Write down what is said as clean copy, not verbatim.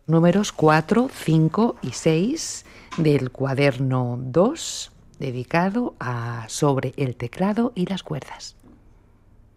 números 4, 5 y 6 del cuaderno 2, dedicado a sobre el teclado y las cuerdas.